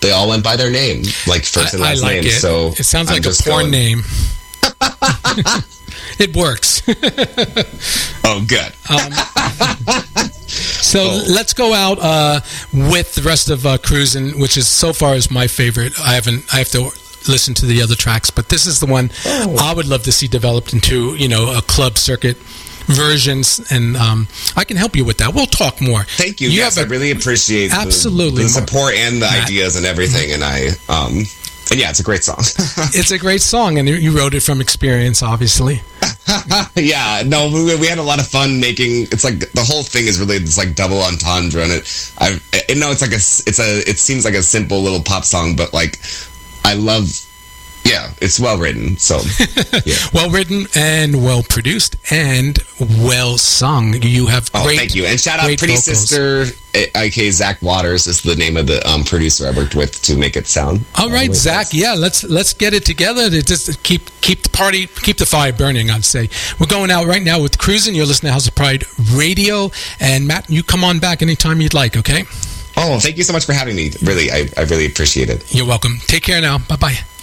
they all went by their name, like first and last name. It. So it sounds like a porn name. It works. Oh, good. So let's go out with the rest of Cruisin', which is so far is my favorite. I have to listen to the other tracks, but this is the one I would love to see developed into, a club circuit versions, and I can help you with that. We'll talk more. Thank you. Yes, I really appreciate the support and the ideas and everything, and and yeah, it's a great song. It's a great song, and you wrote it from experience, obviously. Yeah, no, we had a lot of fun making. It's like the whole thing is really this like double entendre, and it seems like a simple little pop song, but like I love. Yeah, it's well written. So, yeah. Well written and well produced and well sung. You have great. Thank you, and shout out Pretty vocals. Sister, aka Zach Waters, is the name of the producer I worked with to make it sound. All right, Zach. Yeah, let's get it together to just keep the fire burning. I'd say we're going out right now with Cruisin'. You're listening to House of Pride Radio, and Matt, you come on back anytime you'd like. Okay. Oh, thank you so much for having me. Really, I really appreciate it. You're welcome. Take care now. Bye bye.